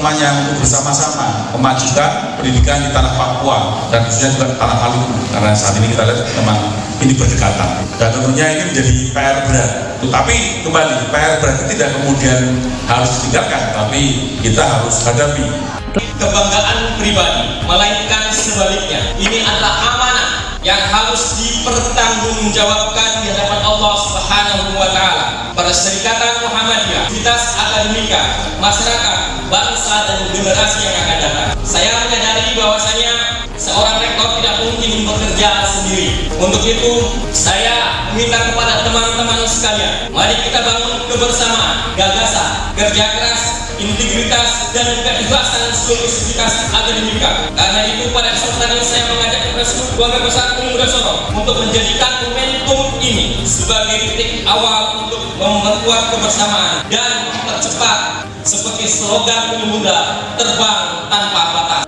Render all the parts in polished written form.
semuanya untuk bersama-sama memajukan pendidikan di tanah Papua dan khususnya juga tanah Maluku, karena saat ini kita lihat memang ini berdekatan dan tentunya ini menjadi PR berat. Tetapi kembali, PR berat itu tidak kemudian harus ditinggalkan, tapi kita harus hadapi. Kebanggaan pribadi, melainkan sebaliknya. Ini adalah amanah yang harus dipertanggungjawabkan di hadapan Allah Subhanahu wa Ta'ala. Perserikatan Muhammadiyah, Sivitas Akademika, masyarakat, bangsa dan generasi yang akan datang. Saya menyadari bahwasanya seorang rektor tidak mungkin bekerja sendiri. Untuk itu, saya meminta kepada teman-teman sekalian, mari kita bangun kebersamaan, gagasan, kerja keras, integritas dan keikhlasan seluruh Sivitas Akademika. Karena itu pada kesempatan ini saya mengajak keluarga besar Pemuda Sorong untuk menjadikan momentum ini sebagai titik awal untuk memperkuat kebersamaan dan mempercepat seperti slogan pemuda terbang tanpa batas.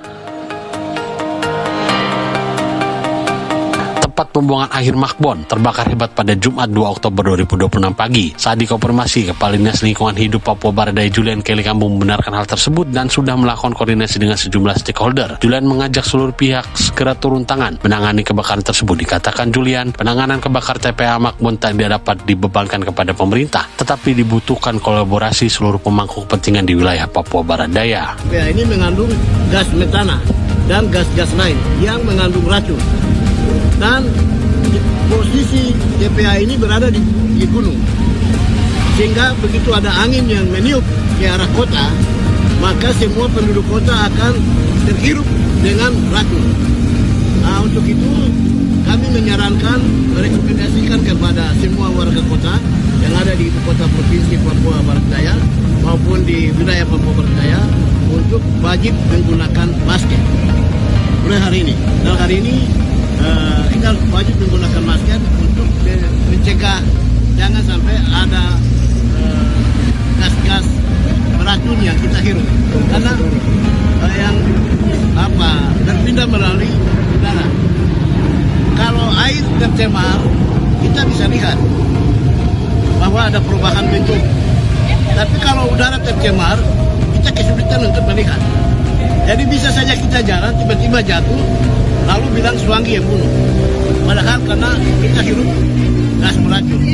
Tempat pembuangan akhir Makbon terbakar hebat pada Jumat 2 Oktober 2026 pagi. Saat dikonfirmasi, Kepala Dinas Lingkungan Hidup Papua Barat Daya Julian Kelly Kambung membenarkan hal tersebut dan sudah melakukan koordinasi dengan sejumlah stakeholder. Julian mengajak seluruh pihak segera turun tangan menangani kebakaran tersebut. Dikatakan Julian, penanganan kebakaran TPA Makbon tidak dapat dibebankan kepada pemerintah, tetapi dibutuhkan kolaborasi seluruh pemangku kepentingan di wilayah Papua Barat Daya. TPA ini mengandung gas metana dan gas-gas lain yang mengandung racun. Dan posisi TPA ini berada di gunung, sehingga begitu ada angin yang meniup ke arah kota, maka semua penduduk kota akan terhirup dengan racun. Nah, untuk itu kami menyarankan, merekomendasikan kepada semua warga kota yang ada di ibu kota provinsi Papua Barat Daya maupun di wilayah Papua Barat Daya untuk wajib menggunakan masker mulai hari ini. Dan hari ini kita wajib menggunakan masker untuk mencegah jangan sampai ada gas-gas beracun yang kita hirup, karena yang berpindah melalui udara. Kalau air tercemar, kita bisa lihat bahwa ada perubahan bentuk, tapi kalau udara tercemar, kita kesulitan untuk melihat. Jadi bisa saja kita jalan tiba-tiba jatuh lalu bilang suanggi yang bunuh, padahal karena kita hirup gas beracun.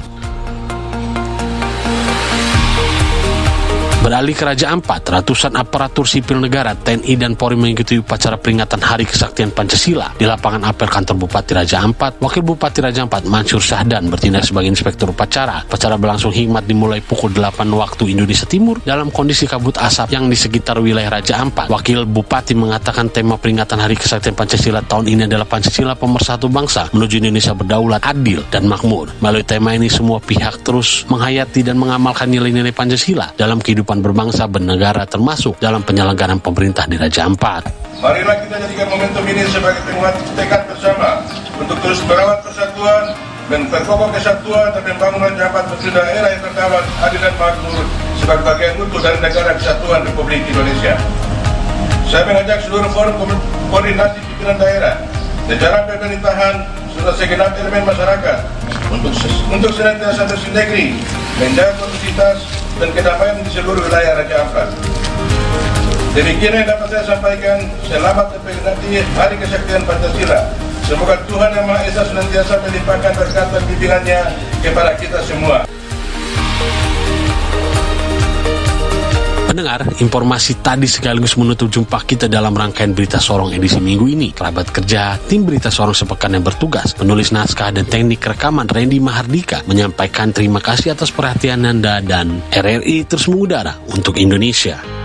Beralih ke Raja Ampat, ratusan aparatur sipil negara, TNI dan Polri mengikuti upacara peringatan Hari Kesaktian Pancasila di lapangan apel kantor Bupati Raja Ampat. Wakil Bupati Raja Ampat, Mansur Syahdan, bertindak sebagai inspektur upacara. Upacara berlangsung hikmat dimulai pukul 8 waktu Indonesia Timur dalam kondisi kabut asap yang di sekitar wilayah Raja Ampat. Wakil Bupati mengatakan tema peringatan Hari Kesaktian Pancasila tahun ini adalah Pancasila pemersatu bangsa menuju Indonesia berdaulat, adil, dan makmur. Melalui tema ini semua pihak terus menghayati dan mengamalkan nilai-nilai Pancasila dalam kehidupan berbangsa bernegara, termasuk dalam penyelenggaraan pemerintah di Raja Ampat. Marilah kita jadikan momentum ini sebagai penguat tekad bersama untuk terus merawat persatuan, memperkokoh kesatuan dan membangun Raja Ampat menjadi daerah yang terdaulat, adil dan makmur sebagai bagian utuh dari negara kesatuan Republik Indonesia. Saya mengajak seluruh forum koordinasi pimpinan daerah, jajaran pemerintahan, serta segenap elemen masyarakat untuk senantiasa bersinergi menjaga kondusivitas dan kedamaian di seluruh wilayah Raja Ampat. Demikian yang dapat saya sampaikan. Selamat memperingati Hari Kesaktian Pancasila. Semoga Tuhan Yang Maha Esa senantiasa melimpahkan berkat dan bimbingannya kepada kita semua. Pendengar, informasi tadi sekaligus menutup jumpa kita dalam rangkaian Berita Sorong edisi minggu ini. Kerabat kerja, tim Berita Sorong sepekan yang bertugas, penulis naskah dan teknik rekaman Randy Mahardika menyampaikan terima kasih atas perhatian Anda dan RRI terus mengudara untuk Indonesia.